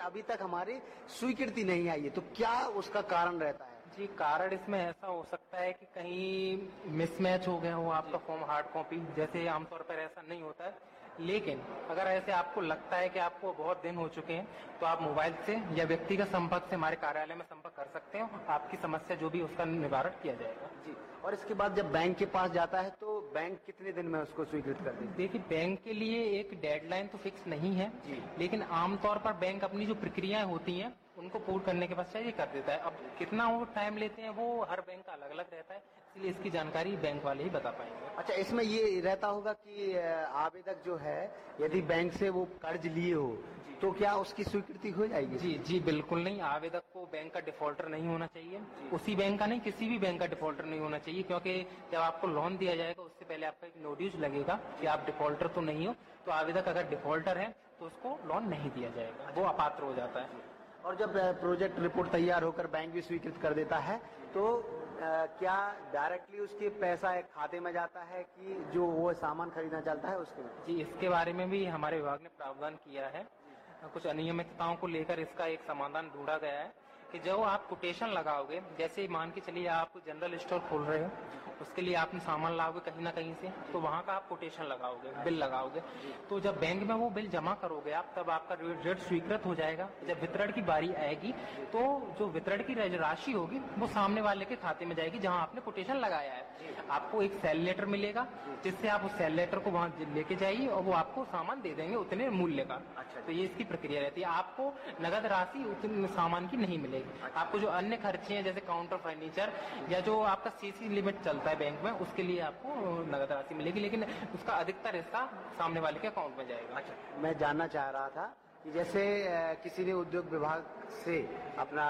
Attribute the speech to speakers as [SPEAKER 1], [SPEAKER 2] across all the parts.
[SPEAKER 1] अभी तक हमारी स्वीकृति नहीं आई है, तो क्या उसका कारण रहता है?
[SPEAKER 2] जी, कारण इसमें ऐसा हो सकता है कि कहीं मिसमैच हो गया हो आपका फॉर्म हार्ड कॉपी, जैसे आमतौर पर ऐसा नहीं होता है। लेकिन अगर ऐसे आपको लगता है कि आपको बहुत दिन हो चुके हैं, तो आप मोबाइल से या व्यक्तिगत संपर्क से हमारे कार्यालय में संपर्क कर सकते हैं। आपकी समस्या जो भी उसका निवारण किया जाएगा।
[SPEAKER 1] जी, और इसके बाद जब बैंक के पास जाता है तो बैंक कितने दिन में उसको स्वीकृत कर देती है?
[SPEAKER 2] देखिए, बैंक के लिए एक डेडलाइन तो फिक्स नहीं है,
[SPEAKER 1] जी।
[SPEAKER 2] लेकिन आमतौर पर बैंक अपनी जो प्रक्रियाएं होती हैं उनको पूर्ण करने के पश्चात ये कर देता है। अब कितना वो टाइम लेते हैं वो हर बैंक का अलग अलग रहता है, इसलिए इसकी जानकारी बैंक वाले ही बता पाएंगे।
[SPEAKER 1] अच्छा, इसमें ये रहता होगा कि आवेदक जो है यदि बैंक से वो कर्ज लिए हो तो क्या उसकी स्वीकृति हो जाएगी?
[SPEAKER 2] जी जी, बिल्कुल नहीं। आवेदक को बैंक का डिफॉल्टर नहीं होना चाहिए, उसी बैंक का नहीं, किसी भी बैंक का डिफॉल्टर नहीं होना चाहिए, क्योंकि जब आपको लोन दिया जाएगा उससे पहले आपका एक नोटिस लगेगा कि आप डिफॉल्टर तो नहीं हो। तो आवेदक अगर डिफॉल्टर है तो उसको लोन नहीं दिया जाएगा, वो अपात्र हो जाता है।
[SPEAKER 1] और जब प्रोजेक्ट रिपोर्ट तैयार होकर बैंक भी स्वीकृत कर देता है तो क्या डायरेक्टली उसके पैसा एक खाते में जाता है कि जो वो सामान खरीदना चाहता है उसके में?
[SPEAKER 2] जी, इसके बारे में भी हमारे विभाग ने प्रावधान किया है। कुछ अनियमितताओं को लेकर इसका एक समाधान ढूंढा गया है कि जो आप कोटेशन लगाओगे, जैसे मान के चलिए आप जनरल स्टोर खोल रहे हो, उसके लिए आपने सामान लाओगे कहीं ना कहीं से, तो वहां का आप कोटेशन लगाओगे, बिल लगाओगे। तो जब बैंक में वो बिल जमा करोगे आप, तब आपका ऋण स्वीकृत हो जाएगा। जब वितरण की बारी आएगी तो जो वितरण की राशि होगी वो सामने वाले के खाते में जाएगी जहां आपने कोटेशन लगाया है। आपको एक सेल लेटर मिलेगा, जिससे आप उस सेल लेटर को वहां लेके जाइए और वो आपको सामान दे देंगे उतने मूल्य का।
[SPEAKER 1] अच्छा,
[SPEAKER 2] तो ये इसकी प्रक्रिया रहती है। आपको नगद राशि उतने सामान की नहीं मिलेगी। आपको जो अन्य खर्चे हैं, जैसे काउंटर फर्नीचर या जो आपका सीसी लिमिट चलता है बैंक में, उसके लिए आपको नगद राशि मिलेगी, लेकिन उसका अधिकतर हिस्सा सामने वाले के अकाउंट में जाएगा।
[SPEAKER 1] अच्छा, मैं जानना चाह रहा था कि जैसे किसी ने उद्योग विभाग से अपना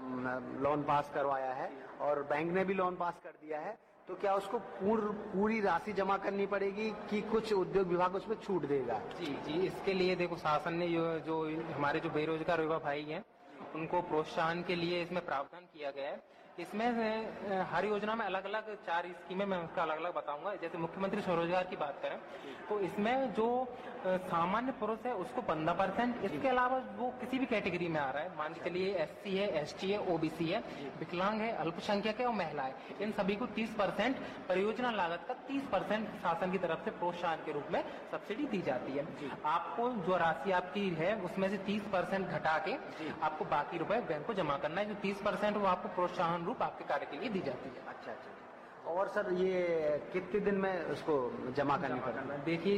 [SPEAKER 1] लोन पास करवाया है और बैंक ने भी लोन पास कर दिया है, तो क्या उसको पूरी राशि जमा करनी पड़ेगी कि कुछ उद्योग विभाग उसमें छूट देगा?
[SPEAKER 2] जी जी, इसके लिए देखो, शासन ने जो हमारे जो बेरोजगार युवा भाई हैं उनको प्रोत्साहन के लिए इसमें प्रावधान किया गया है। इसमें हर योजना में अलग अलग 4 स्कीमें मैं उसका अलग अलग बताऊंगा। जैसे मुख्यमंत्री स्वरोजगार की बात करें तो इसमें जो सामान्य पुरुष है उसको 15%, इसके अलावा वो किसी भी कैटेगरी में आ रहा है, मान के चलिए SC है, ST है, OBC है, विकलांग है, अल्पसंख्यक है और महिला है, इन सभी को 30% परियोजना लागत का 30% शासन की तरफ से प्रोत्साहन के रूप में सब्सिडी दी जाती है। आपको जो राशि आपकी है उसमें से 30% घटा के आपको बाकी रुपए बैंक को जमा करना है। जो 30% वो आपको प्रोत्साहन रूप आपके कार्य के लिए दी जाती है।
[SPEAKER 1] अच्छा अच्छा, और सर ये कितने दिन में उसको जमा करनी पड़ेगी?
[SPEAKER 2] देखिए,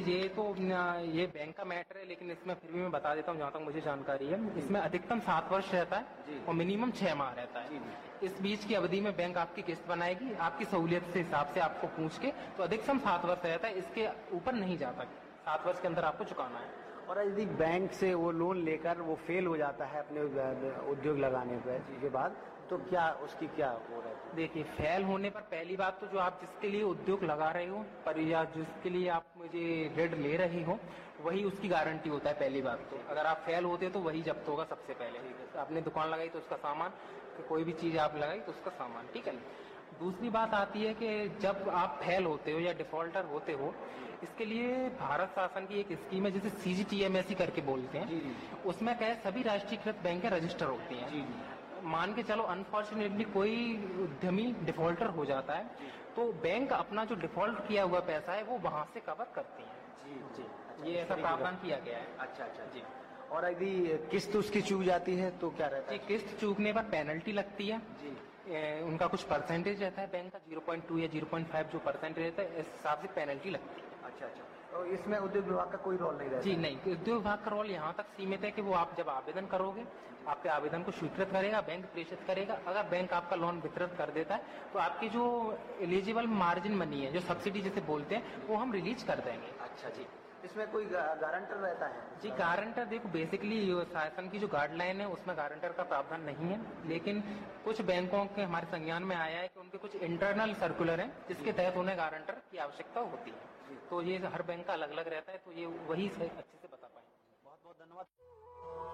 [SPEAKER 2] ये बैंक का मैटर है, लेकिन इसमें फिर भी मैं बता देता हूँ जहाँ तक मुझे जानकारी है। इसमें अधिकतम 7 वर्ष रहता है और मिनिमम 6 माह रहता है। इस बीच की अवधि में बैंक आपकी किस्त बनाएगी, आपकी सहूलियत से हिसाब से आपको पूछ के, तो अधिकतम 7 वर्ष रहता है, इसके ऊपर नहीं जाता। 7 वर्ष के अंदर आपको चुकाना है।
[SPEAKER 1] और यदि बैंक से वो लोन लेकर वो फेल हो जाता है अपने उद्योग लगाने के बाद, तो क्या उसकी क्या हो रहा है?
[SPEAKER 2] देखिए, फेल होने पर पहली बात तो जो आप जिसके लिए उद्योग लगा रहे हो पर या जिसके लिए आप मुझे ऋण ले रही हो, वही उसकी गारंटी होता है। पहली बात तो अगर आप फेल होते हो तो वही जब्त होगा सबसे पहले। आपने दुकान लगाई तो उसका सामान, कोई भी चीज आप लगाई तो उसका सामान, ठीक है। दूसरी बात आती है कि जब आप फेल होते हो या डिफॉल्टर होते हो, इसके लिए भारत शासन की एक स्कीम है जिसे CGTMSE करके बोलते हैं। उसमें क्या है, सभी राष्ट्रीयकृत बैंकें रजिस्टर होती हैं। मान के चलो अनफॉर्चुनेटली कोई उद्यमी डिफॉल्टर हो जाता है तो बैंक अपना जो डिफॉल्ट किया हुआ पैसा है वो वहां से कवर करती है।
[SPEAKER 1] जी जी, अच्छा,
[SPEAKER 2] ये ऐसा प्रावधान किया गया है।
[SPEAKER 1] अच्छा अच्छा जी। और यदि किस्त उसकी चूक जाती है तो क्या रहता है?
[SPEAKER 2] किस्त चूकने पर पेनल्टी लगती है जी। उनका कुछ परसेंटेज रहता है बैंक का, 0.2 या 0.5 जो परसेंटेज रहता है, इस हिसाब से पेनल्टी लगती है।
[SPEAKER 1] अच्छा अच्छा, तो इसमें उद्योग विभाग का कोई रोल नहीं रहता?
[SPEAKER 2] जी नहीं, उद्योग विभाग का रोल यहाँ तक सीमित है कि वो आप जब आवेदन करोगे, आपके आवेदन को स्वीकृत करेगा, बैंक प्रेषित करेगा। अगर बैंक आपका लोन वितरित कर देता है तो आपकी जो एलिजिबल मार्जिन मनी है, जो सब्सिडी जिसे बोलते हैं, वो हम रिलीज कर देंगे।
[SPEAKER 1] अच्छा जी, इसमें कोई गारंटर रहता है?
[SPEAKER 2] जी, गारंटर देखो, बेसिकली शासन की जो गाइडलाइन है उसमें गारंटर का प्रावधान नहीं है, लेकिन कुछ बैंकों के हमारे संज्ञान में आया है कि उनके कुछ इंटरनल सर्कुलर हैं जिसके तहत उन्हें गारंटर की आवश्यकता होती है। तो ये हर बैंक का अलग अलग रहता है, तो ये वही अच्छे से बता पाएंगे।
[SPEAKER 1] बहुत बहुत धन्यवाद।